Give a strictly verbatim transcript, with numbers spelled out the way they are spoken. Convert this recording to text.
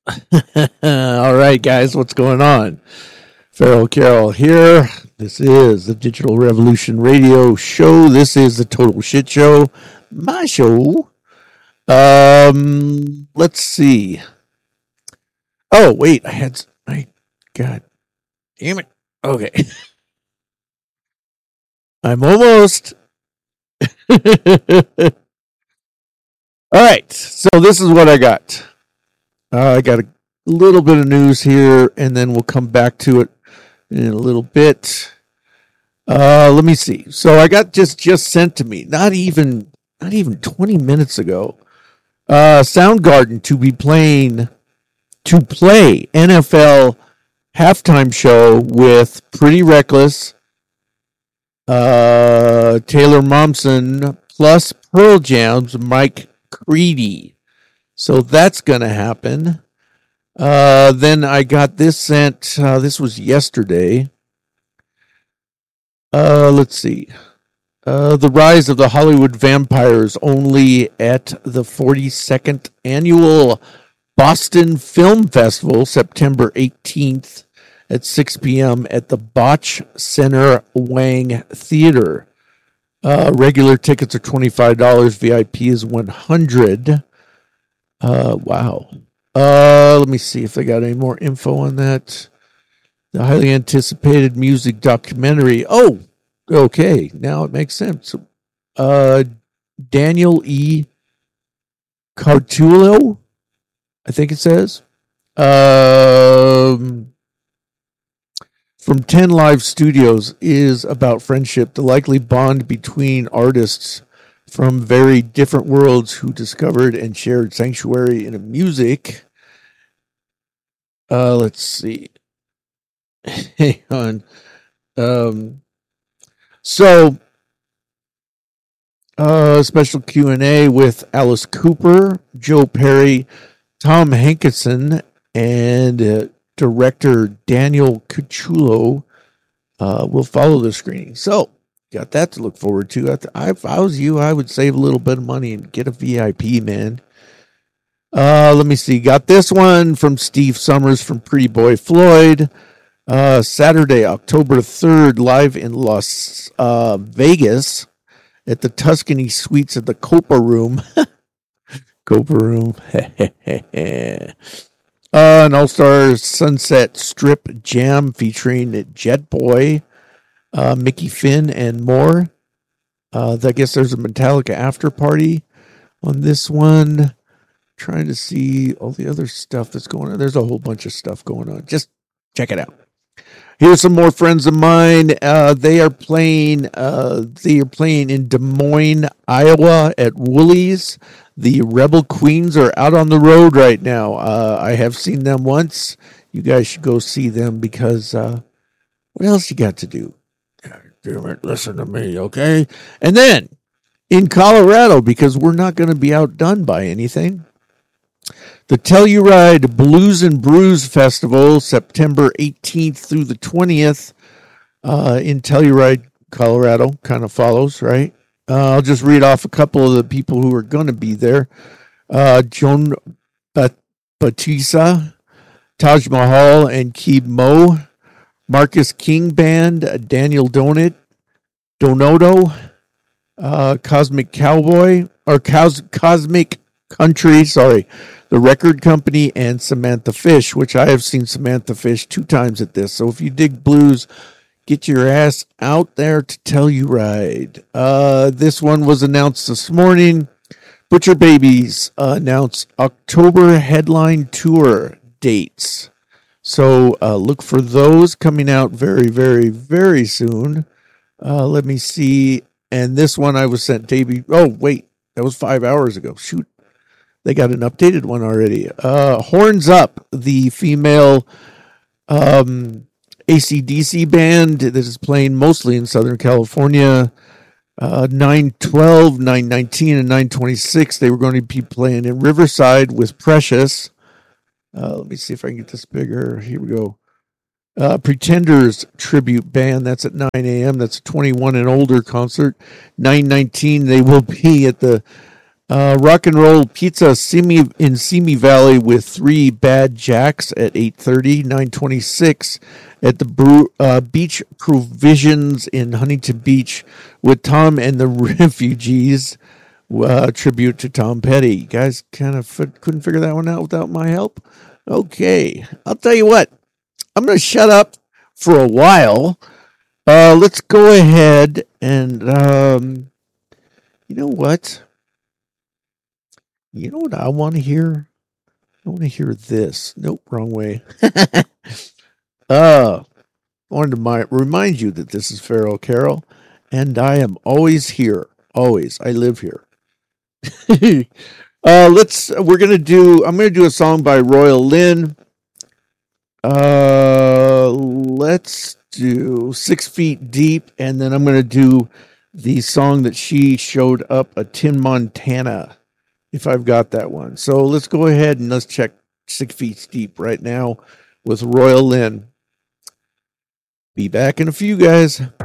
All right, guys, what's going on? Farrell Carroll here. This is the Digital Revolution Radio Show. This is the Total Shit Show, my show. Um, let's see. Oh, wait, I had. I God, damn it. Okay, I'm almost. All right, so this is what I got. Uh, I got a little bit of news here, and then we'll come back to it in a little bit. Uh, let me see. So I got just just sent to me, not even not even twenty minutes ago. Uh, Soundgarden to be playing to play N F L halftime show with Pretty Reckless, uh, Taylor Momsen plus Pearl Jam's Mike Creedy. So that's going to happen. Uh, then I got this sent. Uh, this was yesterday. Uh, let's see. Uh, the Rise of the Hollywood Vampires only at the forty-second Annual Boston Film Festival, September eighteenth at six p.m. at the Botch Center Wang Theater. Uh, regular tickets are twenty-five dollars. V I P is one hundred dollars. Uh, wow. Uh, let me see if they got any more info on that. The highly anticipated music documentary. Oh, okay. Now it makes sense. Uh, Daniel E. Cartullo, I think it says. Um, from ten Live Studios is about friendship, the likely bond between artists from very different worlds who discovered and shared sanctuary in music. Uh, let's see. Hang on. Um, so, uh, special Q and A with Alice Cooper, Joe Perry, Tom Hankinson, and uh, director Daniel Cucciolo uh, will follow the screening. So, got that to look forward to. If I was you, I would save a little bit of money and get a V I P, man. Uh, let me see. Got this one from Steve Summers from Pretty Boy Floyd. Uh, Saturday, October third, live in Las uh, Vegas at the Tuscany Suites at the Copa Room. Copa Room. uh, an All-Star Sunset Strip Jam featuring Jet Boy, Uh, Mickey Finn, and more. Uh, I guess there's a Metallica after party on this one. Trying to see all the other stuff that's going on. There's a whole bunch of stuff going on. Just check it out. Here's some more friends of mine. Uh, they are playing. Uh, they are playing in Des Moines, Iowa, at Woolies. The Rebel Queens are out on the road right now. Uh, I have seen them once. You guys should go see them because uh, what else you got to do? Damn it, listen to me, okay? And then in Colorado, because we're not going to be outdone by anything, the Telluride Blues and Brews Festival, September eighteenth through the twentieth uh, in Telluride, Colorado, kind of follows, right? Uh, I'll just read off a couple of the people who are going to be there. Uh, Joan Bat- Batista, Taj Mahal, and Keeb Mo. Marcus King Band, Daniel Donut, Donodo, uh, Cosmic Cowboy, or Cos- Cosmic Country, sorry, the Record Company, and Samantha Fish, which I have seen Samantha Fish two times at this. So if you dig blues, get your ass out there to Telluride. Uh, this one was announced this morning. Butcher Babies uh, announced October headline tour dates. So uh, look for those coming out very, very, very soon. Uh, let me see. And this one I was sent day be- Oh, wait. That was five hours ago. Shoot. They got an updated one already. Uh, Horns Up, the female um, A C D C band that is playing mostly in Southern California. Uh, nine twelve, nine nineteen, and nine twenty-six. They were going to be playing in Riverside with Precious. Uh, let me see if I can get this bigger. Here we go. Uh, Pretenders Tribute Band. That's at nine a.m. That's a twenty-one and older concert. nine nineteen, they will be at the Uh, rock and roll pizza Simi in Simi Valley with three Bad Jacks at eight thirty, nine twenty-six at the Brew, uh, Beach Provisions in Huntington Beach with Tom and the Refugees. Uh, tribute to Tom Petty. You guys kind of f- couldn't figure that one out without my help? Okay, I'll tell you what. I'm going to shut up for a while. Uh, let's go ahead and, um, you know what? You know what I want to hear? I want to hear this. Nope, wrong way. uh, I wanted to mi- remind you that this is Farrell Carroll, and I am always here. Always. I live here. uh, let's, we're going to do, I'm going to do a song by Royal Lynn. Uh, let's do Six Feet Deep, and then I'm going to do the song that she showed up, a Tin Montana, if I've got that one. So let's go ahead and let's check Six Feet Deep right now with Royal Lynn. Be back in a few, guys.